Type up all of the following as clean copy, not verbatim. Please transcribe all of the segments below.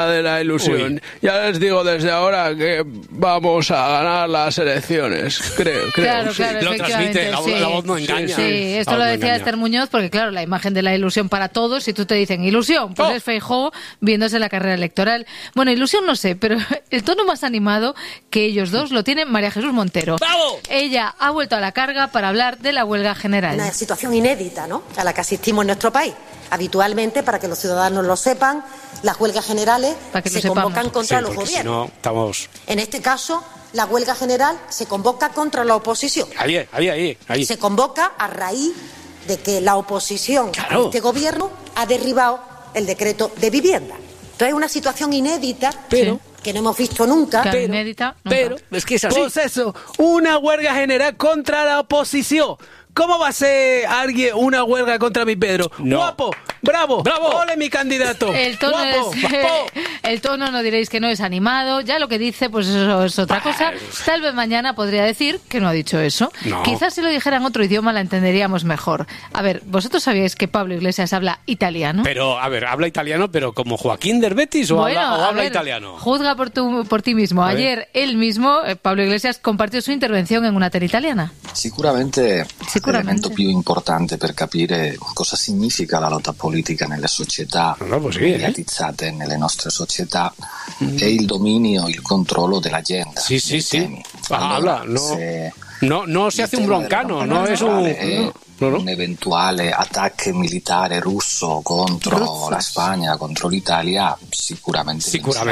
de la ilusión. Uy. Ya les digo desde ahora que vamos a ganar las elecciones. Creo. Claro, sí. claro, Lo transmite, efectivamente, la voz no engaña. Sí, esto lo decía Esther Muñoz, porque claro, la imagen de la ilusión para todos, si tú te dicen ilusión, pues es Feijóo viéndose la carrera electoral. Bueno, ilusión no sé, pero el tono más animado que ellos dos lo tiene María Jesús Montero. ¡Bravo! Ella ha vuelto a la carga para hablar de la huelga general. Una situación inédita, ¿no?, a la que asistimos en nuestro país. Habitualmente, para que los ciudadanos lo sepan, las huelgas generales se convocan contra los gobiernos. Si no, estamos... En este caso, la huelga general se convoca contra la oposición. Ahí. Se convoca a raíz de que la oposición a este gobierno ha derribado el decreto de vivienda. Entonces es una situación inédita, pero que no hemos visto nunca. Pero es que es así. Pues eso, una huelga general contra la oposición. ¿Cómo va a ser alguien una huelga contra mi Pedro? No. ¡Guapo! ¡Bravo! ¡Ole mi candidato! El tono ¡Guapo! el tono, no diréis que no es animado, ya lo que dice pues eso es otra cosa. Tal vez mañana podría decir que no ha dicho eso. No. Quizás si lo dijera en otro idioma la entenderíamos mejor. A ver, ¿vosotros sabíais que Pablo Iglesias habla italiano? Pero, a ver, ¿habla italiano pero como Joaquín del Betis o habla italiano? Juzga por ti mismo. Ayer él mismo, Pablo Iglesias, compartió su intervención en una tele italiana. Sicuramente l'elemento più importante per capire cosa significa la lotta politica nelle società mediatizzate, nelle nostre società, è il dominio, il controllo dell'agenda. Sì. Allora, no se hace un broncano, no es un... un eventuale attacco militare russo contro la Spagna, contro l'Italia, sicuramente.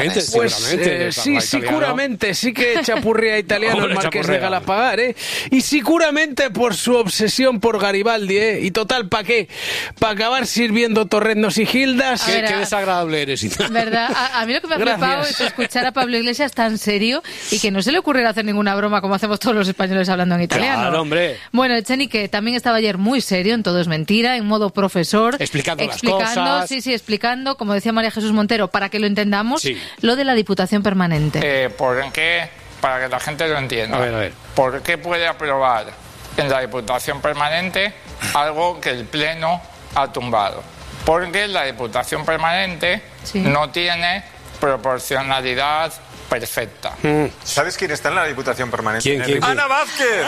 Seguramente sí que chapurrea italiano el Marqués de Galapagar, y seguramente por su obsesión por Garibaldi, y total, ¿para qué? Para acabar sirviendo torrendos y gildas. Qué desagradable eres. ¿Verdad? A mí lo que me ha flipado es escuchar a Pablo Iglesias tan serio y que no se le ocurriera hacer ninguna broma como hacemos todos los españoles hablando en italiano. Claro, hombre. Bueno, Echenique también estaba ayer muy serio, en Todo es Mentira, en modo profesor. Explicando las cosas. Explicando, como decía María Jesús Montero, para que lo entendamos, lo de la Diputación Permanente. ¿Por qué? Para que la gente lo entienda. A ver. ¿Por qué puede aprobar en la Diputación Permanente algo que el Pleno ha tumbado? Porque la Diputación Permanente no tiene proporcionalidad perfecta. ¿Sabes quién está en la Diputación Permanente? ¿Quién? ¡Ana Vázquez!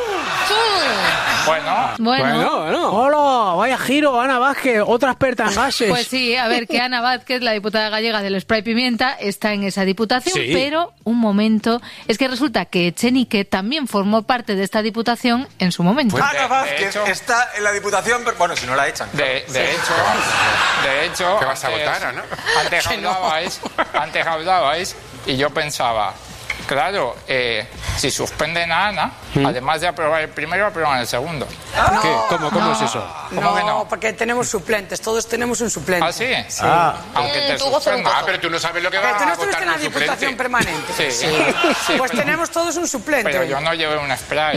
Bueno. Hola, vaya giro, Ana Vázquez, otra experta en gases. Pues sí, a ver, que Ana Vázquez, la diputada gallega del Spray Pimienta, está en esa diputación, pero un momento, es que resulta que Echenique también formó parte de esta diputación en su momento. Pues Ana Vázquez está en la Diputación, bueno, si no la echan. De hecho, ¿Qué vas a votar, Ana? Antes hablabais y yo pensaba, claro, si suspenden a Ana, además de aprobar el primero, aprueban el segundo. ¿Cómo es eso? ¿Cómo que no? Porque tenemos suplentes, todos tenemos un suplente. ¿Ah, sí? Aunque te suspendan. Pero tú no sabes lo que va tú no a estuviste votar en la un Diputación suplente. Permanente. Sí, pues tenemos todos un suplente. Pero yo no llevé un spray.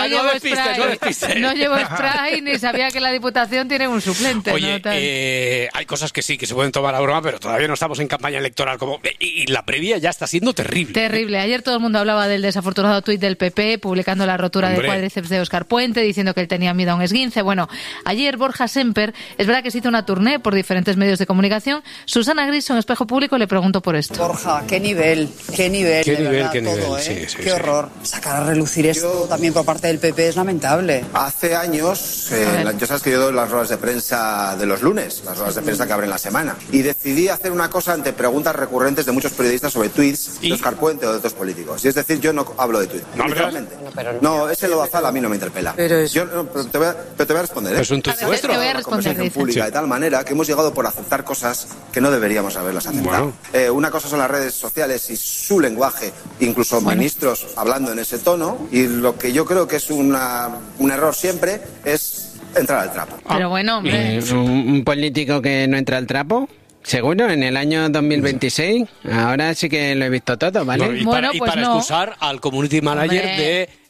No llevo spray ni sabía que la Diputación tiene un suplente. Oye, hay cosas que sí, que se pueden tomar a broma, pero todavía no estamos en campaña electoral. Y la previa ya está siendo terrible. Terrible. Ayer todo el mundo hablaba del desafortunado tuit del PP, publicando la rotura de cuádriceps de Óscar Puente, diciendo que él tenía miedo a un esguince. Bueno, ayer Borja Semper, es verdad que se hizo una tournée por diferentes medios de comunicación. Susana Griso en Espejo Público le preguntó por esto. Borja, qué nivel, qué nivel, qué horror. Sacar a relucir esto también por parte del PP es lamentable. Hace años, yo sabes que yo doy las ruedas de prensa de los lunes, las ruedas de prensa que abren la semana, y decidí hacer una cosa ante preguntas recurrentes de muchos periodistas sobre tuits de Óscar Puente o de otros políticos. Y es decir, yo no hablo de tuit, literalmente. No, ese lodazal a mí no me interpela. Pero te voy a responder. Es un tuit vuestro. Te voy a responder. Pública de tal manera que hemos llegado por aceptar cosas que no deberíamos haberlas aceptado. Una cosa son las redes sociales y su lenguaje, incluso ministros hablando en ese tono, y lo que yo creo que es un error siempre es entrar al trapo. Pero bueno, hombre. ¿Un político que no entra al trapo? Seguro, en el año 2026. Ahora sí que lo he visto todo, ¿vale? Para excusar al community manager de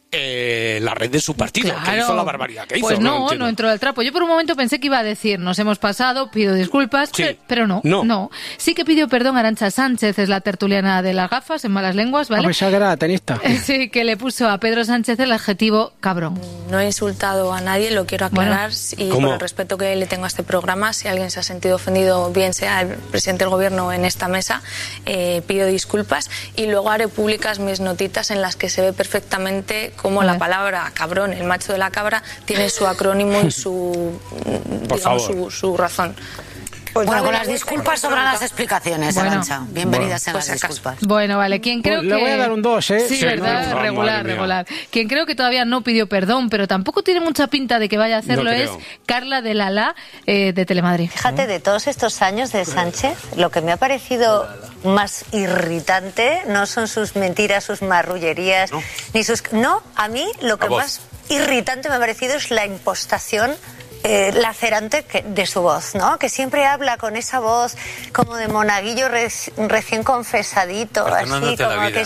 la red de su partido, que hizo la barbaridad que hizo. Pues no entró al trapo. Yo por un momento pensé que iba a decir, nos hemos pasado, pido disculpas, pero no. Sí que pidió perdón a Arantxa Sánchez, es la tertuliana de las gafas, en malas lenguas, ¿vale? Pues era tenista. Sí, que le puso a Pedro Sánchez el adjetivo cabrón. No he insultado a nadie, lo quiero aclarar, y por el respeto que le tengo a este programa, si alguien se ha sentido ofendido, bien sea el presidente del gobierno en esta mesa, pido disculpas y luego haré públicas mis notitas en las que se ve perfectamente cómo la palabra cabrón, el macho de la cabra, tiene su acrónimo y su razón. Pues bueno, con las disculpas sobran las explicaciones, Arantxa. Bienvenidas en las disculpas. Bueno, vale, quien creo que... Le voy a dar un 2, ¿eh? Sí, verdad, regular. Quien creo que todavía no pidió perdón, pero tampoco tiene mucha pinta de que vaya a hacerlo, es Carla de Lala, de Telemadrid. Fíjate, de todos estos años de Sánchez, lo que me ha parecido más irritante no son sus mentiras, sus marrullerías, ni sus... No, a mí lo que más irritante me ha parecido es la impostación lacerante de su voz, ¿no? Que siempre habla con esa voz como de monaguillo recién confesadito, así como que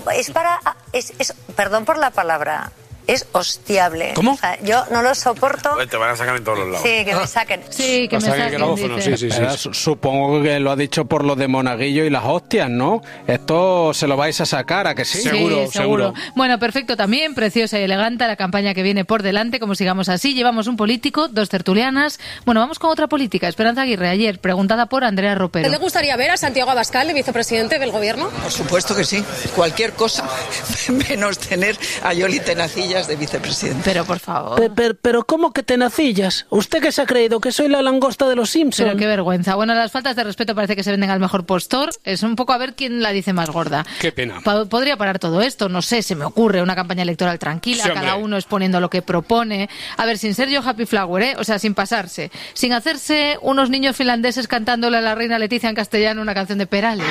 perdón por la palabra, es hostiable. ¿Cómo? O sea, yo no lo soporto. Te van a sacar en todos los lados. Sí, que me saquen. Sí, que me saquen. Sí. Supongo que lo ha dicho por lo de monaguillo y las hostias, ¿no? Esto se lo vais a sacar, ¿a que sí? Seguro. Bueno, perfecto también, preciosa y elegante la campaña que viene por delante, como sigamos así. Llevamos un político, 2 tertulianas. Bueno, vamos con otra política. Esperanza Aguirre, ayer, preguntada por Andrea Ropero. ¿Le gustaría ver a Santiago Abascal de vicepresidente del gobierno? Por supuesto que sí. Cualquier cosa, menos tener a Yoli Tenacilla de vicepresidente. Pero por favor. Pero ¿cómo que tenacillas? ¿Usted qué se ha creído? ¿Que soy la langosta de los Simpsons? Pero qué vergüenza. Bueno, las faltas de respeto parece que se venden al mejor postor. Es un poco a ver quién la dice más gorda. Qué pena. Podría parar todo esto, no sé, se me ocurre una campaña electoral tranquila, cada uno exponiendo lo que propone. A ver, sin ser yo Happy Flower, o sea, sin pasarse. Sin hacerse unos niños finlandeses cantándole a la reina Leticia en castellano una canción de Perales.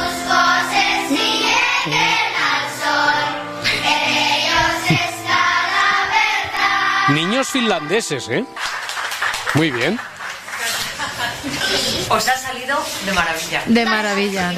Niños finlandeses, ¿eh? Muy bien. Os ha salido de maravilla. De maravilla.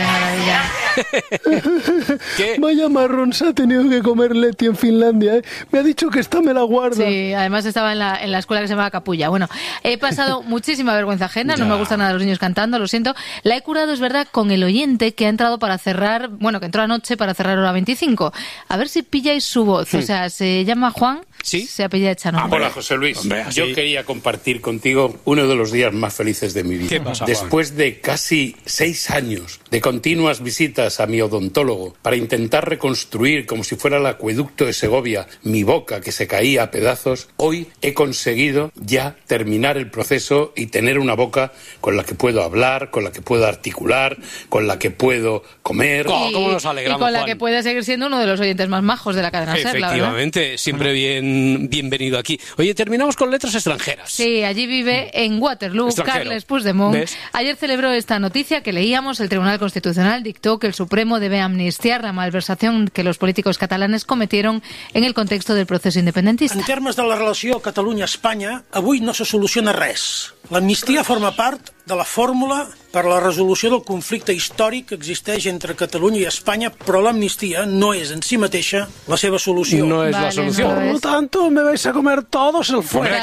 ¿Qué? Vaya marrón se ha tenido que comer Leti en Finlandia, ¿eh? Me ha dicho que esta me la guarda. Sí, además estaba en la escuela que se llamaba Capulla. Bueno, he pasado muchísima vergüenza ajena, no me gustan nada los niños cantando, lo siento. La he curado, es verdad, con el oyente que ha entrado para cerrar, que entró anoche para cerrar hora 25. A ver si pilláis su voz. O sea, se llama Juan. ¿Sí? Se apellida Echanovic. Hola, José Luis. Yo quería compartir contigo uno de los días más felices de mi vida. ¿Qué pasa, Después de casi 6 años de continuas visitas a mi odontólogo para intentar reconstruir, como si fuera el acueducto de Segovia, mi boca que se caía a pedazos, hoy he conseguido ya terminar el proceso y tener una boca con la que puedo hablar, con la que puedo articular, con la que puedo comer. ¿Cómo nos alegramos, y con la Juan? que puede seguir siendo uno de los oyentes más majos de la cadena SER, la verdad. Efectivamente, siempre bienvenido aquí. Oye, terminamos con letras extranjeras. Sí, allí vive en Waterloo Carles Puigdemont. ¿Ves? Ayer celebró esta noticia que leíamos. El Tribunal Constitucional dictó que el Supremo debe amnistiar la malversación que los políticos catalanes cometieron en el contexto del proceso independentista. En termes de la relació Catalunya-Espanya, avui no se soluciona res. L'amnistia forma part de la fórmula per a la resolució del conflicte històric que existeix entre Catalunya i Espanya, però l'amnistia no és en si mateixa la seva solució. No es la solución. Por lo tanto, me vais a comer todos el fuego.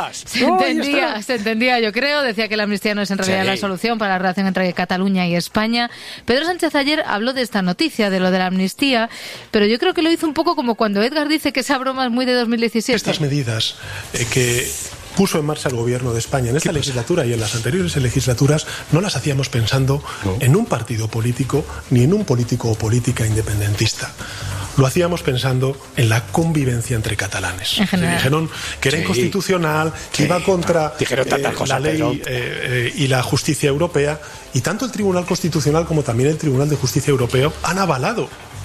Se entendía, yo creo. Decía que la amnistía no es en realidad la solución para la relación entre Cataluña y España. Pedro Sánchez ayer habló de esta noticia, de lo de la amnistía, pero yo creo que lo hizo un poco como cuando Edgar dice que esa broma es muy de 2017. Estas medidas que puso en marcha el gobierno de España en esta legislatura y en las anteriores legislaturas no las hacíamos pensando en un partido político ni en un político o política independentista. Lo hacíamos pensando en la convivencia entre catalanes. Dijeron que era inconstitucional, que iba contra la ley y la justicia europea, y tanto el Tribunal Constitucional como también el Tribunal de Justicia Europeo han avalado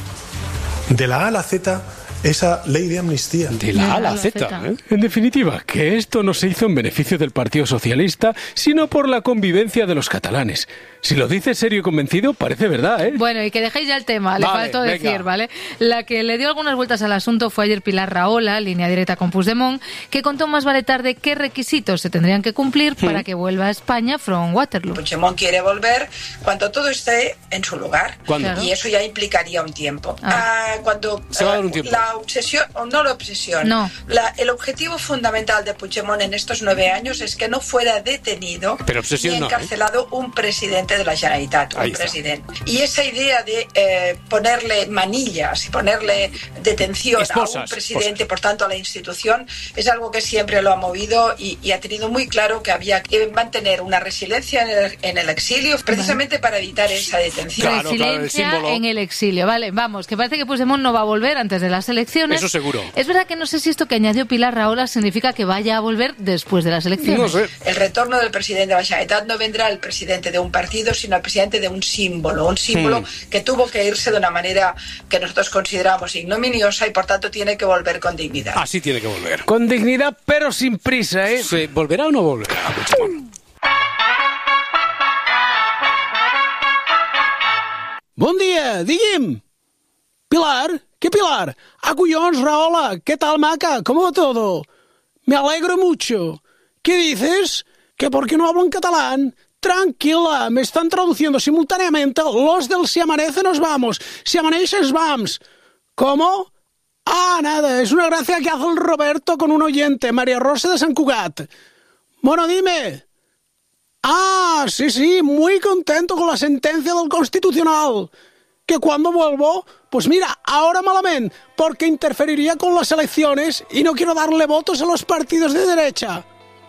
de la A a la Z esa ley de amnistía. De la A a la Z, ¿eh? En definitiva, que esto no se hizo en beneficio del Partido Socialista, sino por la convivencia de los catalanes. Si lo dice serio y convencido, parece verdad, ¿eh? Bueno, y que dejéis ya el tema, le faltó decir, ¿vale? La que le dio algunas vueltas al asunto fue ayer Pilar Rahola, línea directa con Puigdemont, que contó más vale tarde qué requisitos se tendrían que cumplir para que vuelva a España from Waterloo. Puigdemont quiere volver cuando todo esté en su lugar. ¿Cuándo? Y eso ya implicaría un tiempo. Se va a dar un tiempo. La obsesión, o no la obsesión, el objetivo fundamental de Puigdemont en estos 9 años es que no fuera detenido ni encarcelado un presidente de la Generalitat, presidente. Y esa idea de ponerle manillas y ponerle detención a un presidente, por tanto a la institución, es algo que siempre lo ha movido y ha tenido muy claro que había que mantener una resiliencia en el exilio, precisamente para evitar esa detención. Resiliencia en el exilio, vale, vamos, que parece que Puigdemont no va a volver antes de las elecciones. Eso seguro. Es verdad que no sé si esto que añadió Pilar Rahola significa que vaya a volver después de las elecciones. No sé. El retorno del presidente de la Generalitat no vendrá el presidente de un partido, sino el presidente de un símbolo que tuvo que irse de una manera que nosotros consideramos ignominiosa y por tanto tiene que volver con dignidad. Así tiene que volver. Con dignidad, pero sin prisa, ¿eh? Sí, ¿volverá o no volverá? Bon dia, digui'm. Pilar, ¿qué Pilar? Collons, Rahola, ¿qué tal, maca? ¿Cómo va todo? Me alegro mucho. ¿Qué dices? ¿Que por qué no hablo en catalán? Tranquila, me están traduciendo simultáneamente los del Si amanece nos vamos, si amanece nos vamos. ¿Cómo? Ah, nada, es una gracia que hace el Roberto con un oyente, María Rosa de Sant Cugat. Bueno, dime. Ah, sí, muy contento con la sentencia del Constitucional. Que cuando vuelvo, pues mira, ahora malamente, porque interferiría con las elecciones y no quiero darle votos a los partidos de derecha.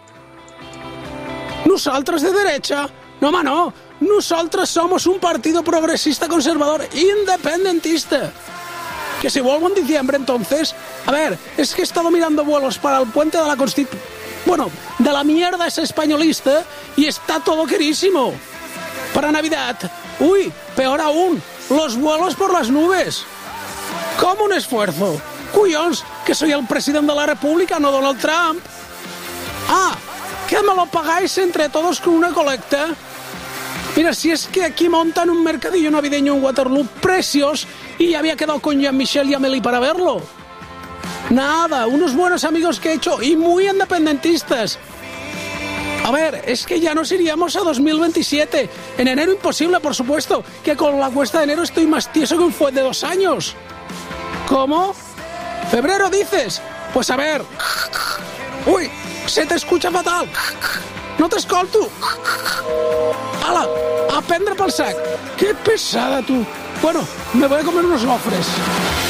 ¿Nosaltres de derecha? No, home, no. Nosaltres somos un partido progresista conservador independentista. Que si vuelvo en diciembre, entonces... A ver, es que he estado mirando vuelos para el puente de la Constitución... Bueno, de la mierda esa españolista y está todo carísimo. Para Navidad, uy, peor aún, los vuelos por las nubes. ¿Cómo un esfuerzo? Cuyons, que soy el presidente de la República, no Donald Trump. Ah, que me lo pagáis entre todos con una colecta. Mira, si es que aquí montan un mercadillo navideño en Waterloo precios y ya había quedado con Jean-Michel y Amélie para verlo. Nada, unos buenos amigos que he hecho y muy independentistas. A ver, es que ya nos iríamos a 2027. En enero imposible, por supuesto, que con la cuesta de enero estoy más tieso que un fuet de 2 años. ¿Cómo? ¿Febrero dices? Pues a ver. Uy, se te escucha fatal. No te escolto. Ala, a prendre pel sac. Qué pesada, tú. Bueno, me voy a comer unos gofres.